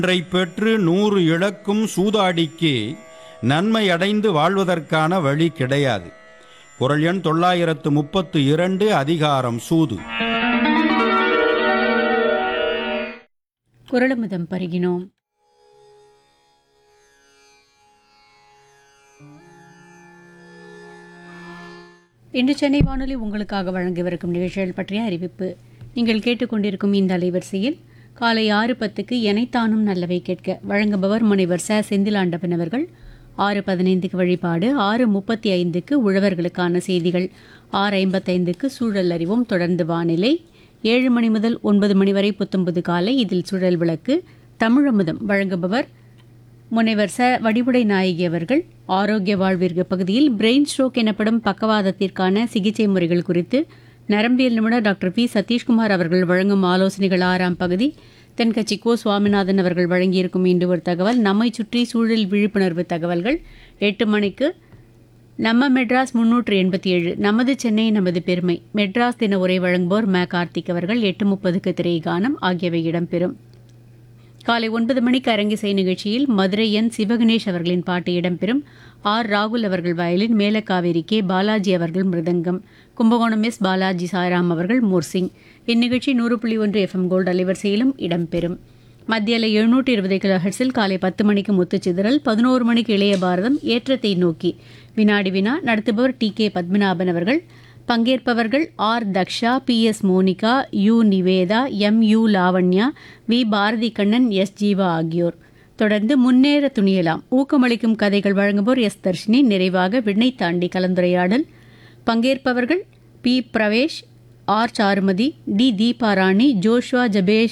ஒன்றை பெற்று 100 இழக்கும் சூதாடிக்கு நன்மை அடைந்து வாழ்வதற்கான வழி கிடையாது. குறள் எண் 932, அதிகாரம் சூது. குறளமுதம் பருகினோம். இன்று சென்னை வானொலி உங்களுக்காக வழங்கவிருக்கும் நிகழ்ச்சிகள் பற்றிய அறிவிப்பு. நீங்கள் கேட்டுக்கொண்டிருக்கும் இந்த அலைவரிசையில் காலை 6:10க்கு எனைத்தானும் நல்லவை கேட்க வழங்குபவர் முனைவர் ச. செந்திலாண்டவன் அவர்கள். 6:15க்கு வழிபாடு, 6:35க்கு உழவர்களுக்கான செய்திகள், 6:55க்கு சூழல் அறிவோம், தொடர்ந்து வானிலை, 7 மணி முதல் 9 மணி வரை புத்தம்புது காலை. இதில் சுழல் விளக்கு, தமிழமுதம் வழங்குபவர் முனைவர் ச. வடிவுடை நாயகி அவர்கள். ஆரோக்கிய வாழ்விற்கு பகுதியில் பிரெயின் ஸ்ட்ரோக் எனப்படும் பக்கவாதத்திற்கான சிகிச்சை முறைகள் குறித்து நரம்பியல் நிபுணர் டாக்டர் பி. சதீஷ்குமார் அவர்கள் வழங்கும் ஆலோசனைகள் 6ஆம் பகுதி. தென்கட்சி கோ. சுவாமிநாதன் அவர்கள் வழங்கியிருக்கும் இன்று ஒரு தகவல், நம்மை சுற்றி சூழல் விழிப்புணர்வு தகவல்கள். 8 மணிக்கு நம்ம மெட்ராஸ் 387 நமது சென்னை நமது பெருமை மெட்ராஸ் தின உரை வழங்குவோர் ம. கார்த்திக் அவர்கள். 8:30க்கு திரைகானம் ஆகியவை இடம்பெறும். காலை 9 மணிக்கு அரங்கிசை நிகழ்ச்சியில் மதுரை என். சிவகணேஷ் அவர்களின் பாட்டு இடம்பெறும். ஆர். ராகுல் அவர்கள் வயலின், மேலக்காவேரி கே. பாலாஜி அவர்கள் மிருதங்கம், கும்பகோணம் எஸ். பாலாஜி சாய்ராம் அவர்கள் மோர்சிங். இந்நிகழ்ச்சி 100.1 FM கோல்டு அலைவரிசையிலும் இடம்பெறும். மத்திய அலை 720 கிலோஹெர்ட்ஸில் காலை 10 மணிக்கு முத்துச்சிதறல், 11 மணிக்கு இளைய பாரதம் ஏற்றத்தை நோக்கி வினாடி வினா. நடத்துபவர் டி. கே. பத்மநாபன் அவர்கள். பங்கேற்பவர்கள் R. Daksha, B. S. Monica, U. Nivetha, M. U. Lavanya, we. Bharathi Kannan, S. Jeeva ஆகியோர். தொடர்ந்து முன்னேற துணியலாம் ஊக்கமளிக்கும் கதைகள் வழங்குவோர் எஸ். தர்ஷினி. நிறைவாக விண்ணை தாண்டி கலந்துரையாடல். பங்கேற்பவர்கள் B. Pravesh, R. Charumathi, D. Deeparani, Joshua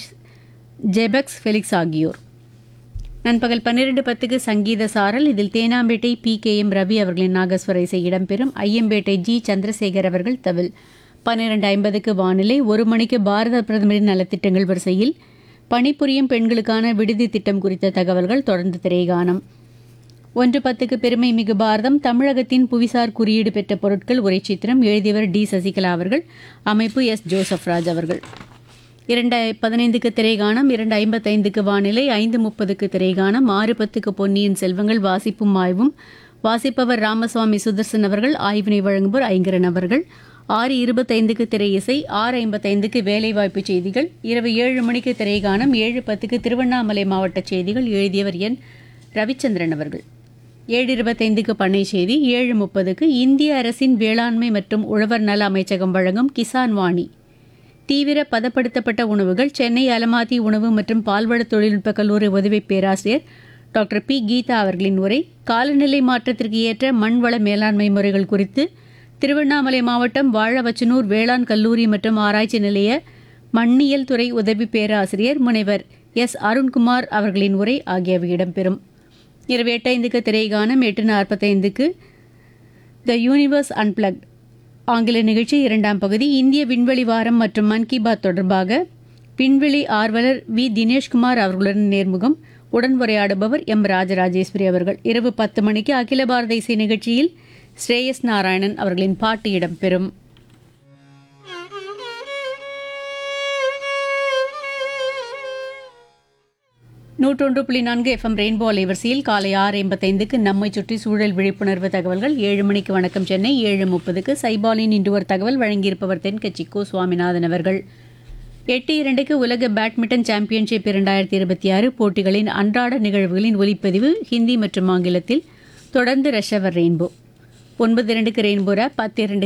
Jebax Felix ஆகியோர். நண்பகல் 12:10க்கு சங்கீத சாரல். இதில் Teynampet B. K. M. Ravi அவர்களின் நாகஸ்வர இசை இடம்பெறும். ஐயம்பேட்டை ஜி. சந்திரசேகர் அவர்கள் தவில். 12:50க்கு வானிலை. 1 மணிக்கு பாரத பிரதமரின் நலத்திட்டங்கள் வரிசையில் பணிபுரியும் பெண்களுக்கான விடுதி திட்டம் குறித்த தகவல்கள். தொடர்ந்து திரைகானம். 1:10க்கு பெருமை மிகு பாரதம், தமிழகத்தின் புவிசார் குறியீடு பெற்ற பொருட்கள் உரைச்சித்திரம். எழுதியவர் டி. சசிகலா அவர்கள். அமைப்பு எஸ். ஜோசப்ராஜ் அவர்கள். 2:15க்கு திரைகானம். 2:55க்கு வானிலை. 5:30க்கு திரைகானம். 6:10க்கு பொன்னியின் செல்வங்கள் வாசிப்பும் ஆய்வும். வாசிப்பவர் ராமசுவாமி சுதர்சன் அவர்கள். ஆய்வினை வழங்குவோர் ஐங்கரன் அவர்கள். 6:25க்கு திரை இசை. 6:55க்கு வேலைவாய்ப்பு செய்திகள். இரவு 7 மணிக்கு திரைகானம். 7:10க்கு திருவண்ணாமலை மாவட்ட செய்திகள். எழுதியவர் என். ரவிச்சந்திரன் அவர்கள். 7:25க்கு பண்ணை செய்தி. 7:30க்கு இந்திய அரசின் வேளாண்மை மற்றும் உழவர் நல அமைச்சகம் வழங்கும் கிசான் வாணி. தீவிர பதப்படுத்தப்பட்ட உணவுகள். சென்னை அலமாதி உணவு மற்றும் பால்வள தொழில்நுட்ப கல்லூரி உதவி பேராசிரியர் டாக்டர் பி. கீதா அவர்களின் உரை. காலநிலை மாற்றத்திற்கு ஏற்ற மண்வள மேலாண்மை முறைகள் குறித்து திருவண்ணாமலை மாவட்டம் வாழவச்சனூர் வேளாண் கல்லூரி மற்றும் ஆராய்ச்சி நிலைய மண்ணியல் துறை உதவி பேராசிரியர் முனைவர் எஸ். அருண்குமார் அவர்களின் உரை ஆகியவை இடம்பெறும். இரவு 8:05க்கு திரைகானம். 8:45க்கு த யூனிவர்ஸ் அன்பிளக்ட் ஆங்கில நிகழ்ச்சி 2ஆம் பகுதி. இந்திய விண்வெளி வாரம் மற்றும் மன் கி பாத் தொடர்பாக விண்வெளி ஆர்வலர் வி. தினேஷ்குமார் அவர்களுடன் நேர்முகம். உடன்உரையாடுபவர் எம். ராஜராஜேஸ்வரி அவர்கள். இரவு 10 மணிக்கு அகில பாரத இசை நிகழ்ச்சியில் ஸ்ரேயஸ் நாராயணன் அவர்களின் பாட்டு இடம்பெறும். FM ரெயின்போ அலைவரிசையில் காலை 6:85க்கு நம்மை சுற்றி சூழல் விழிப்புணர்வு தகவல்கள். 7 மணிக்கு வணக்கம் சென்னை. 7:30க்கு சைபாலின் இன்று ஒரு தகவல் வழங்கியிருப்பவர் தென்கட்சி கோ. சுவாமிநாதன் அவர்கள். 8:02க்கு உலக பேட்மிண்டன் சாம்பியன்ஷிப் 2026 போட்டிகளின் அன்றாட நிகழ்வுகளின் ஒலிப்பதிவு ஹிந்தி மற்றும் ஆங்கிலத்தில். தொடர்ந்து ரஷவர் ரெயின்போ. 9:02க்கு rainbow rape. 10:02